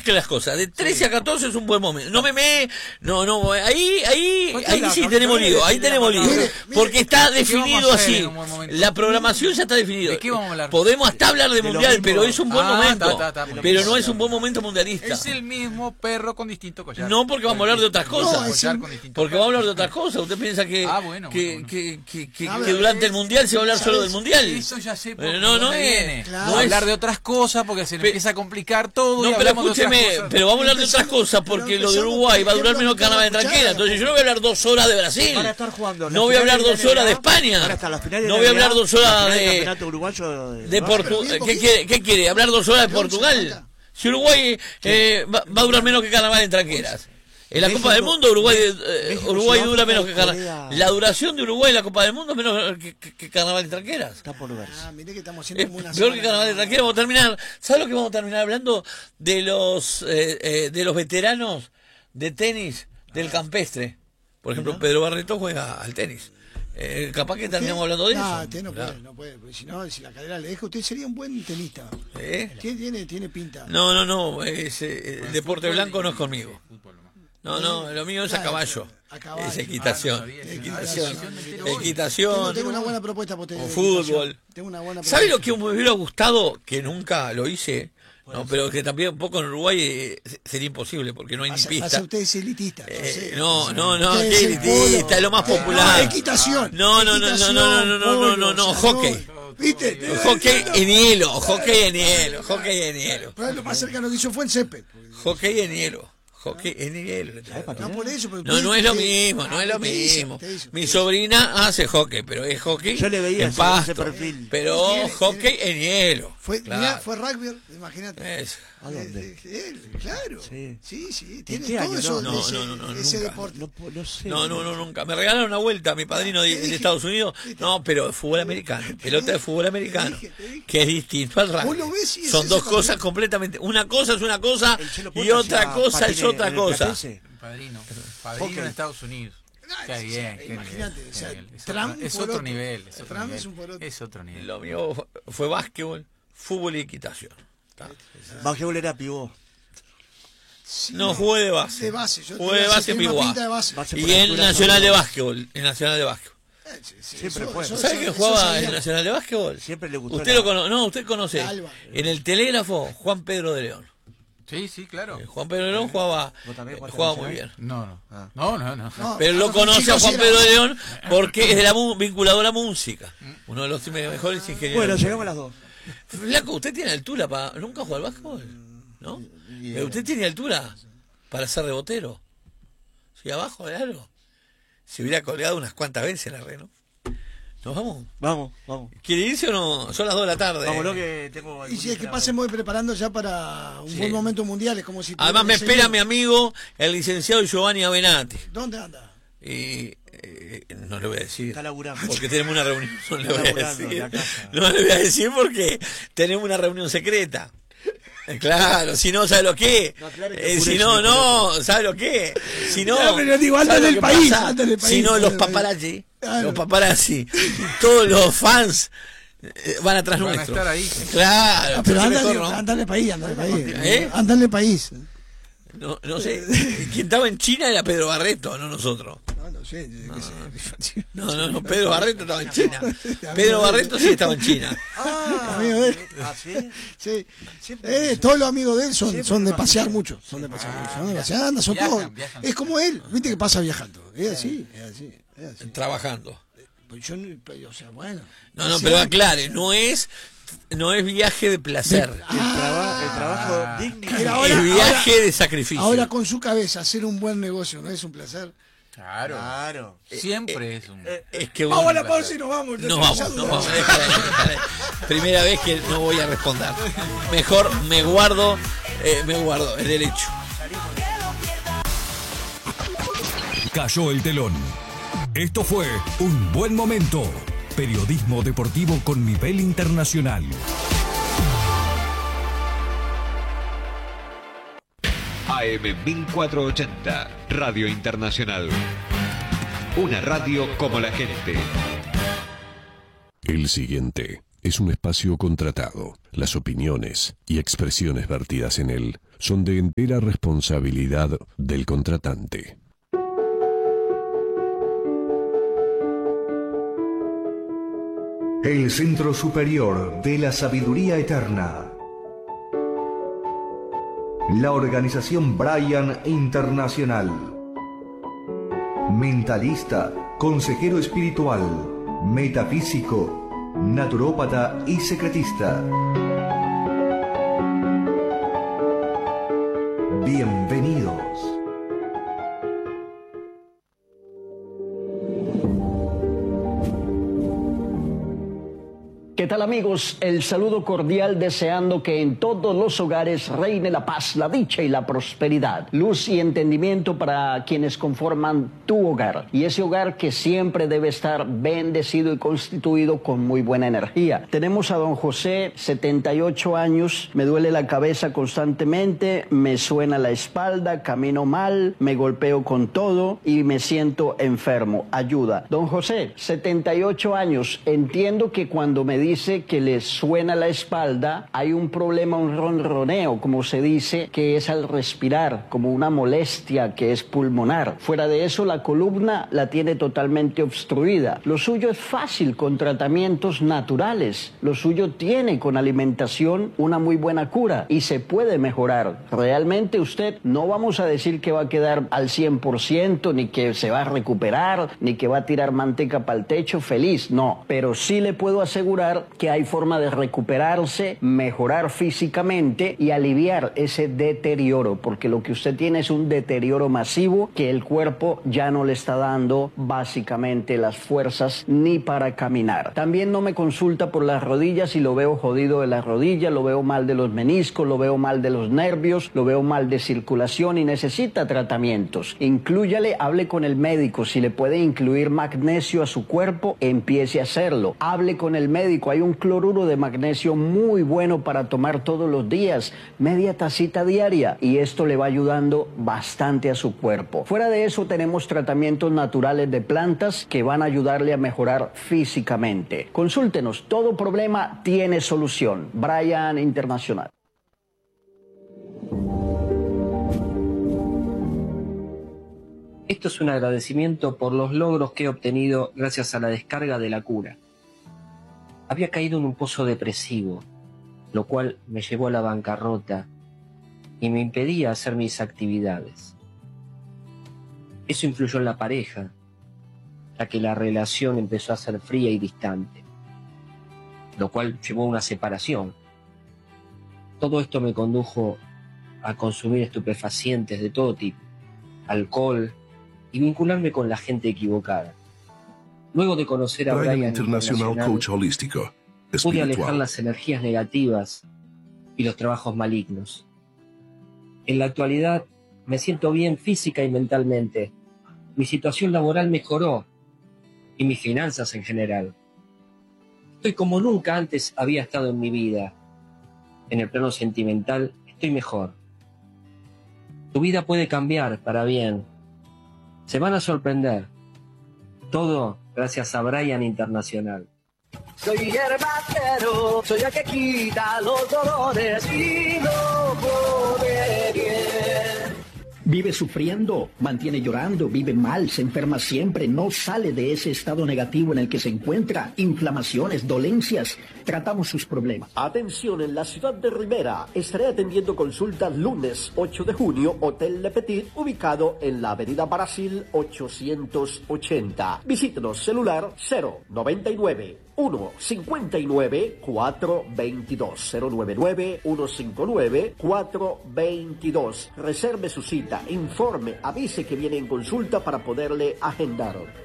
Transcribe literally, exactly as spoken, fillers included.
mezcle las cosas. De trece sí. a catorce es un buen momento. No me me... No, no, ahí, ahí, ahí sí no, tenemos lío, ahí tenemos lío. Mire, porque está definido así. La programación ya está definida. ¿De qué vamos a hablar? Podemos hasta hablar de, de mundial, pero es un buen ah, momento. Ta, ta, ta, pero no es un buen momento mundialista. Es el mismo perro con distinto collar. No, porque vamos a hablar de otras cosas. No, porque vamos a hablar de otras cosas. ¿Usted piensa que, ah, bueno, que, bueno. que, que, que, que durante el mundial se va a hablar solo del mundial? Eso ya sé por no, no viene. es. Claro. No hablar de otras cosas porque se le empieza a complicar todo. No, pero escúcheme, pero vamos a hablar de otras cosas porque lo de Uruguay va a durar menos que Carnaval de Tranquera. Entonces yo no voy a hablar dos horas de Brasil. No voy a hablar dos horas de España. No voy a hablar dos horas de de Portugal. ¿Qué quiere? ¿Hablar dos horas de Portugal? Si Uruguay eh, va, va a durar menos que Carnaval en Tranqueras. En la México, Copa del Mundo Uruguay eh, Uruguay dura menos que Carnaval. La duración de Uruguay en la Copa del Mundo es menos que, que, que Carnaval en Tranqueras. Está por verse. Ah, miré que estamos haciendo como una peor que Carnaval en Tranqueras. Vamos a terminar. ¿Sabes lo que vamos a terminar hablando? De los eh, eh, de los veteranos de tenis del campestre. Por ejemplo, ¿no? Pedro Barreto juega al tenis. Eh, capaz que terminamos hablando de no, eso. Usted no claro. puede, no puede, porque si no, si la cadera le deja, usted sería un buen tenista. ¿Eh? Tiene, tiene, tiene pinta. No, no, no, es, eh, el deporte blanco no es conmigo. No, no, lo mío es a caballo. A caballo. Es equitación. Ah, no equitación. Equitación. Tengo, tengo una buena propuesta para usted. O fútbol. Tengo una buena ¿Sabe lo que me hubiera gustado? Que nunca lo hice. No, pero que también un poco en Uruguay eh, sería imposible porque no hay ni pista. Pasa usted es elitista. Eh, no, no, no, qué elitista, es lo más popular. No, equitación. No, no, no, no, no, no, no, no, no, no, hockey. ¿Viste? Hockey en hielo, hockey en hielo, hockey en hielo. Pero lo más cercano que hizo fue el césped. Hockey en hielo. Hockey en hielo. No, por eso, pero no, no es lo mismo, no es lo mismo. Mi sobrina hace hockey, pero es hockey Yo le veía en pasto, ese perfil. Pero hockey en hielo. Fue, claro. Mirá, fue rugby, imagínate. Eso. ¿A dónde? Él, claro. Sí, sí, sí tiene todo año? No, eso, no, ese, no, no, no, ese nunca. deporte. No, no, sé, no, no, no, nunca. Me regalaron una vuelta, mi padrino de, de Estados Unidos. No, pero fútbol americano, pelota de fútbol americano, te dije, te dije. Que es distinto al rugby. Son dos cosas completamente. Una cosa es una cosa y otra cosa es otra cosa. Padrino, padrino en Estados Unidos. Qué bien, qué imagínate, nivel, o sea, qué nivel. Es, Trump otro, es otro nivel, es otro Trump nivel. Es, un poroto. Es otro nivel. Lo mío fue básquetbol, fútbol y equitación. Básquetbol era pivot. Sí, no, jugué de base. De base, yo jugué de base en pivot. Y en Nacional de Básquetbol, en Nacional de Básquetbol. Eh, sí, sí, Siempre eso, fue. eso, ¿Sabe que jugaba en Nacional de Básquetbol? Siempre le gustó. Usted la... lo conoce, no, usted conoce. En el Telégrafo, Juan Pedro de León. Sí, sí, claro. Eh, Juan Pedro de León jugaba, eh, jugaba muy bien. No, no. Ah. No, no, no. no. Pero lo conoce a Juan Pedro de León porque es de la vinculado a la música. Uno de los mejores ingenieros. Bueno, llegamos a las dos. Flaco, ¿usted tiene altura para nunca jugar al básquetbol? ¿No? Yeah. ¿Usted tiene altura para ser rebotero? Si abajo de algo. Se hubiera colgado unas cuantas veces la red, ¿no? ¿Nos vamos? Vamos, vamos. ¿Quiere irse o no? Son las dos de la tarde. Vamos, lo que tengo. Y si es que pasemos preparando ya para un sí. buen momento mundial, es como si. Además, me espera mi amigo, el licenciado Giovanni Avenatti. ¿Dónde anda? Y eh, no le voy a decir. Está laburando. Porque tenemos una reunión. No le voy a decir. No le voy a decir porque tenemos una reunión secreta. Claro, si no, ¿sabe lo qué? No, claro que eh, si no, no, ¿sabe lo qué? Si no, claro, pero digo, anda del país, anda del país. Si no, los paparazzi, claro. los paparazzi, todos los fans eh, van atrás van nuestro. A estar ahí. Claro, no, pero anda, digo, no. anda del país, anda del país. ¿Eh? Anda del país. No, no sé, quien estaba en China era Pedro Barreto, no nosotros. No, no sé. No, no, no, no, Pedro Barreto estaba en China. Pedro Barreto sí estaba en China. Ah, amigo de él. ¿Ah, sí? Sí. Eh, todos los amigos de él son, son de pasear mucho. Son de pasear mucho. Son de pasear, anda, son viajan, todos. Viajan. Es como él, viste que pasa viajando. Es así, es así. Es así. Trabajando. Pues yo, o sea, bueno. No, no, pero aclare, no es. No es viaje de placer. De, ah, el, traba, el trabajo digno. Ahora, es viaje ahora, de sacrificio. Ahora con su cabeza hacer un buen negocio, ¿no es un placer? Claro. Claro. Siempre eh, es un. Eh, es que vamos a la pausa y nos vamos. No vamos, no vamos. Déjale, déjale. Primera vez que no voy a responder. Mejor me guardo, eh, me guardo el derecho. Cayó el telón. Esto fue Un Buen Momento. Periodismo deportivo con nivel internacional. A M mil cuatrocientos ochenta, Radio Internacional. Una radio como la gente. El siguiente es un espacio contratado. Las opiniones y expresiones vertidas en él son de entera responsabilidad del contratante. El Centro Superior de la Sabiduría Eterna. La organización Brian Internacional. Mentalista, consejero espiritual, metafísico, naturópata y secretista. Bienvenidos. ¿Qué tal, amigos? El saludo cordial, deseando que en todos los hogares reine la paz, la dicha y la prosperidad. Luz y entendimiento para quienes conforman tu hogar. Y ese hogar que siempre debe estar bendecido y constituido con muy buena energía. Tenemos a don José, setenta y ocho años, me duele la cabeza constantemente, me suena la espalda, camino mal, me golpeo con todo y me siento enfermo. Ayuda. Don José, setenta y ocho años, entiendo que cuando me dice que le suena la espalda, hay un problema, un ronroneo, como se dice, que es al respirar, como una molestia que es pulmonar. Fuera de eso, la columna la tiene totalmente obstruida. Lo suyo es fácil con tratamientos naturales. Lo suyo tiene con alimentación una muy buena cura y se puede mejorar. Realmente usted, no vamos a decir que va a quedar al cien por ciento, ni que se va a recuperar, ni que va a tirar manteca para el techo feliz, no. Pero sí le puedo asegurar que hay forma de recuperarse, mejorar físicamente y aliviar ese deterioro, porque lo que usted tiene es un deterioro masivo que el cuerpo ya no le está dando básicamente las fuerzas ni para caminar. También no me consulta por las rodillas y lo veo jodido de las rodillas, lo veo mal de los meniscos, lo veo mal de los nervios, lo veo mal de circulación y necesita tratamientos. Inclúyale, hable con el médico, si le puede incluir magnesio a su cuerpo, empiece a hacerlo. Hable con el médico. Hay un cloruro de magnesio muy bueno para tomar todos los días, media tacita diaria, y esto le va ayudando bastante a su cuerpo. Fuera de eso, tenemos tratamientos naturales de plantas que van a ayudarle a mejorar físicamente. Consúltenos, todo problema tiene solución. Brian Internacional. Esto es un agradecimiento por los logros que he obtenido gracias a la descarga de la cura. Había caído en un pozo depresivo, lo cual me llevó a la bancarrota y me impedía hacer mis actividades. Eso influyó en la pareja, ya que la relación empezó a ser fría y distante, lo cual llevó a una separación. Todo esto me condujo a consumir estupefacientes de todo tipo, alcohol y vincularme con la gente equivocada. Luego de conocer a Brian, Brian Internacional, coach holístico, pude alejar las energías negativas y los trabajos malignos. En la actualidad me siento bien física y mentalmente. Mi situación laboral mejoró y mis finanzas en general. Estoy como nunca antes había estado en mi vida. En el plano sentimental estoy mejor. Tu vida puede cambiar para bien. Se van a sorprender. Todo gracias a Brian Internacional. Soy herbatero, soy el que quita los dolores y lo pone bien. Vive sufriendo, mantiene llorando, vive mal, se enferma siempre, no sale de ese estado negativo en el que se encuentra, inflamaciones, dolencias. Tratamos sus problemas. Atención, en la ciudad de Rivera estaré atendiendo consultas lunes ocho de junio, Hotel Le Petit, ubicado en la avenida Brasil ochocientos ochenta. Visítenos, celular cero noventa y nueve uno cincuenta y nueve cuatro veintidós, cero noventa y nueve uno cincuenta y nueve cuatro veintidós. Reserve su cita, informe, avise que viene en consulta para poderle agendar.